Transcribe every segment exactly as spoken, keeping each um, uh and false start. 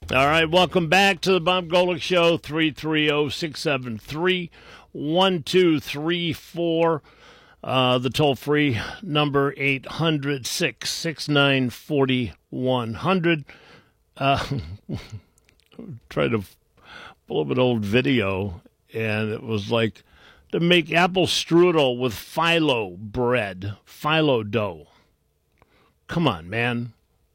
All right, welcome back to the Bob Golick Show, three three zero, six seven three, one two three four. Uh, the toll-free number, eight hundred, six six nine, four one zero zero. Uh, tried to pull up an old video, and it was like to make apple strudel with phyllo bread, phyllo dough. Come on, man.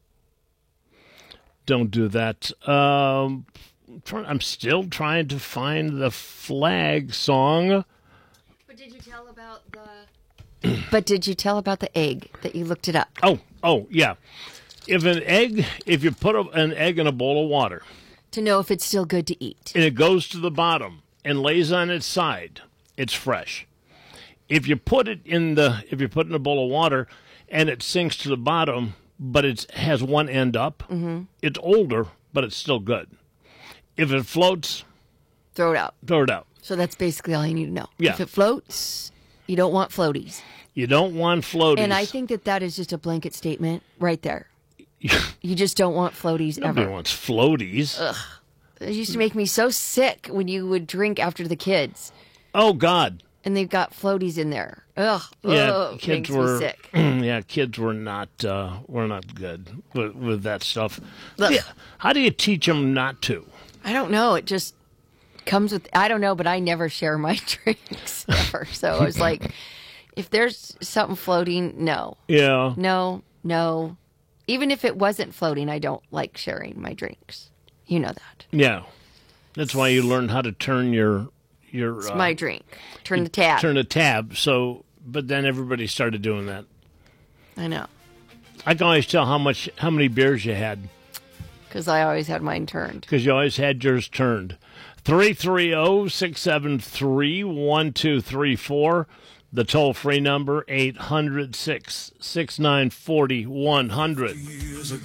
Don't do that. Um, I'm still trying to find the flag song. But did you tell about the... But did you tell about the egg that you looked it up? Oh, oh, yeah. If an egg, if you put a, an egg in a bowl of water. To know if it's still good to eat. And it goes to the bottom and lays on its side, it's fresh. If you put it in the, if you put it in a bowl of water and it sinks to the bottom, but it has one end up, mm-hmm. it's older, but it's still good. If it floats, throw it out. Throw it out. So that's basically all you need to know. Yeah. If it floats, you don't want floaties. You don't want floaties. And I think that that is just a blanket statement right there. You just don't want floaties Nobody ever. Nobody wants floaties. Ugh. It used to make me so sick when you would drink after the kids. Oh, God. And they've got floaties in there. Ugh. Yeah, Ugh, kids makes were me sick. Yeah, kids were not uh, were not good with, with that stuff. Ugh. Yeah. How do you teach them not to? I don't know. It just comes with, I don't know, but I never share my drinks ever. So I was like, if there's something floating, no. Yeah. No, no. Even if it wasn't floating, I don't like sharing my drinks. You know that. Yeah. That's why you learn how to turn your your It's uh, my drink. Turn the tab. Turn the tab. So, but then everybody started doing that. I know. I can always tell how much how many beers you had. Because I always had mine turned. Because you always had yours turned. three three zero, six seven three, one two three four. The toll-free number, eight hundred, six six nine, four one zero zero.